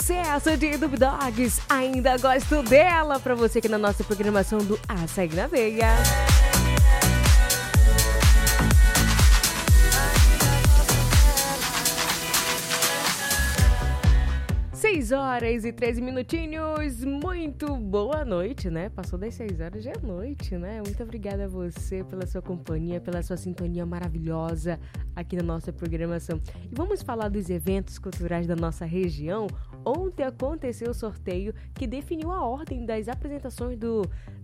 sucesso de Dub Dogs. Ainda gosto dela pra você aqui na nossa programação do Açaí na Veia. 6 horas e 13 minutinhos, muito boa noite, né? Passou das 6 horas, já é noite, né? Muito obrigada a você pela sua companhia, pela sua sintonia maravilhosa aqui na nossa programação. E vamos falar dos eventos culturais da nossa região. Ontem aconteceu o sorteio que definiu a ordem das apresentações do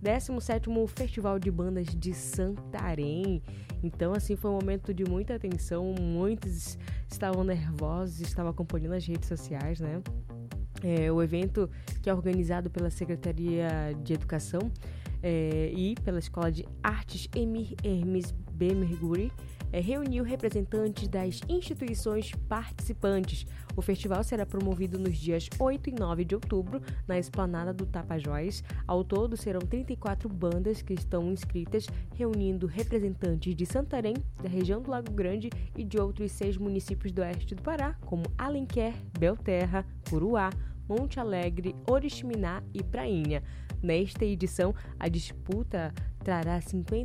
17º Festival de Bandas de Santarém. Então, assim, foi um momento de muita atenção, muitos estavam nervosos, estavam acompanhando as redes sociais, né? O evento, que é organizado pela Secretaria de Educação e pela Escola de Artes Emir Hermes B. Merguri, reuniu representantes das instituições participantes. O festival será promovido nos dias 8 e 9 de outubro, na Esplanada do Tapajós. Ao todo, serão 34 bandas que estão inscritas, reunindo representantes de Santarém, da região do Lago Grande e de outros 6 municípios do oeste do Pará, como Alenquer, Belterra, Curuá, Monte Alegre, Oriximiná e Prainha. Nesta edição, a disputa trará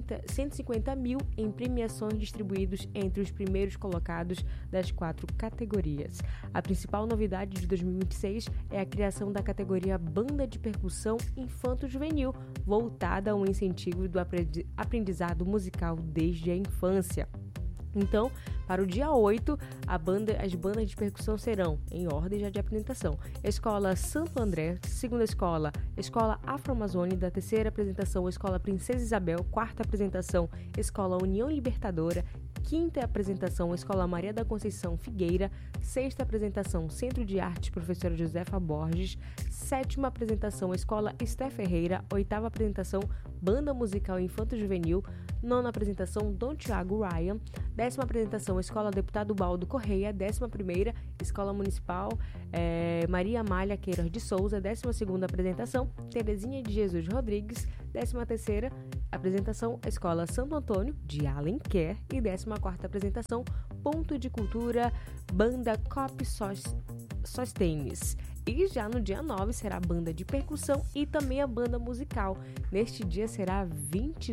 150 mil em premiações distribuídos entre os primeiros colocados das 4 categorias. A principal novidade de 2026 é a criação da categoria Banda de Percussão Infanto-Juvenil, voltada ao incentivo do aprendizado musical desde a infância. Então, para o dia 8, as bandas de percussão serão, em ordem já de apresentação, Escola Santo André, segunda escola, Escola Afro-Amazônica, terceira apresentação, Escola Princesa Isabel, quarta apresentação, Escola União Libertadora, quinta apresentação, Escola Maria da Conceição Figueira, sexta apresentação, Centro de Artes Professora Josefa Borges, sétima apresentação, Escola Esté Ferreira, oitava apresentação, Banda Musical Infanto Juvenil, nona apresentação, Dom Tiago Ryan, 10ª apresentação, Escola Deputado Baldo Correia, 11ª, Escola Municipal Maria Amália Queiroz de Souza, 12ª apresentação, Terezinha de Jesus Rodrigues, 13ª apresentação, Escola Santo Antônio de Alenquer e 14ª apresentação, Ponto de Cultura, Banda Cop Sostenes. E já no dia 9 será a banda de percussão e também a banda musical. Neste dia será 20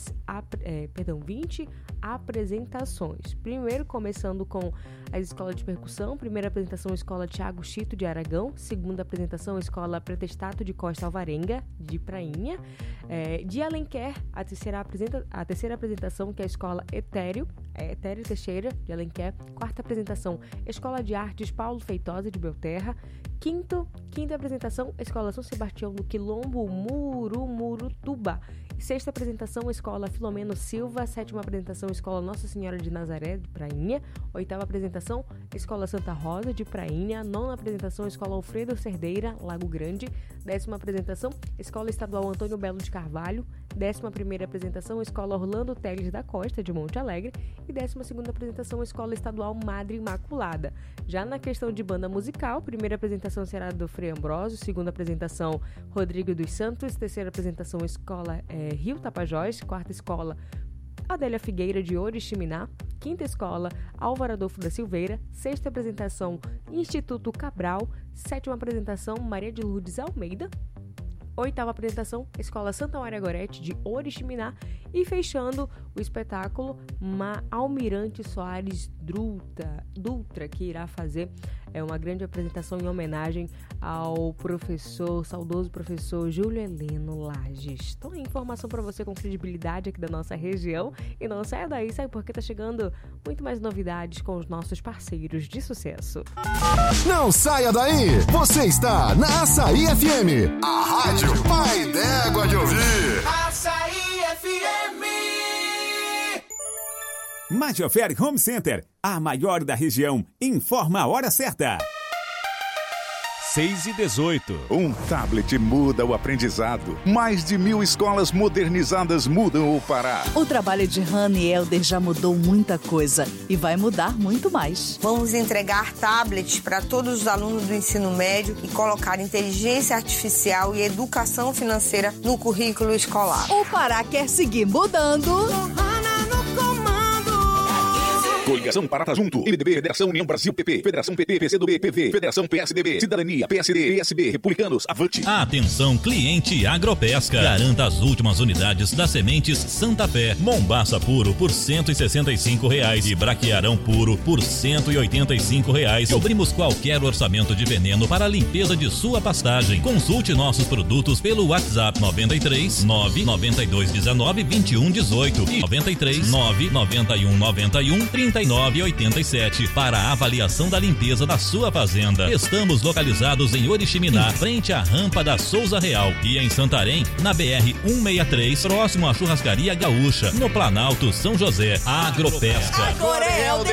apresentações. Primeiro começando com a escola de percussão. Primeira apresentação, Escola Tiago Chito de Aragão. Segunda apresentação, Escola Pretestato de Costa Alvarenga de Prainha. De Alenquer, a terceira apresentação, que é a Escola Etério Teixeira de Alenquer. Quarta apresentação, Escola de Artes Paulo Feitosa de Belterra. Quinta apresentação, Escola São Sebastião do Quilombo Murumurutuba. Sexta apresentação, Escola Filomeno Silva. Sétima apresentação, Escola Nossa Senhora de Nazaré de Prainha. Oitava apresentação, Escola Santa Rosa de Prainha. Nona apresentação, Escola Alfredo Cerdeira, Lago Grande. 10ª apresentação, Escola Estadual Antônio Belo de Carvalho. 11ª apresentação, Escola Orlando Teles da Costa de Monte Alegre. E 12ª apresentação, Escola Estadual Madre Imaculada. Já na questão de banda musical, primeira apresentação será do Frei Ambrósio, segunda apresentação, Rodrigo dos Santos, terceira apresentação, Escola Rio Tapajós, quarta escola, Adélia Figueira de Oriximiná, quinta escola, Álvaro Adolfo da Silveira, sexta apresentação, Instituto Cabral, sétima apresentação, Maria de Lourdes Almeida, oitava apresentação, Escola Santa Maria Gorete de Oriximiná e fechando o espetáculo, Almirante Soares Dutra, que irá fazer uma grande apresentação em homenagem ao saudoso professor Júlio Heleno Lages. Então, informação para você com credibilidade aqui da nossa região. E não saia daí, sabe, porque tá chegando muito mais novidades com os nossos parceiros de sucesso. Não saia daí! Você está na Açaí FM, a rádio pai d'égua de ouvir. Açaí FM. Majoferi Home Center, a maior da região, informa a hora certa. 6h18. Um tablet muda o aprendizado. Mais de 1.000 escolas modernizadas mudam o Pará. O trabalho de Hannah e Helder já mudou muita coisa e vai mudar muito mais. Vamos entregar tablets para todos os alunos do ensino médio e colocar inteligência artificial e educação financeira no currículo escolar. O Pará quer seguir mudando. Coligação Parata Junto. MDB, Federação União Brasil, PP. Federação PP, PCdoB, PV. Federação PSDB. Cidadania, PSD, PSB. Republicanos, Avante. Atenção, cliente Agropesca. Garanta as últimas unidades das sementes Santa Fé. Mombaça puro por R$165 e braquiarão puro por R$185. Cobrimos qualquer orçamento de veneno para a limpeza de sua pastagem. Consulte nossos produtos pelo WhatsApp 93 992 19 21 18 e 93 991 91 39 87 para a avaliação da limpeza da sua fazenda. Estamos localizados em Oriximiná, frente à rampa da Souza Real, e em Santarém, na BR 163, próximo à Churrascaria Gaúcha, no Planalto São José. Agropesca. Agora é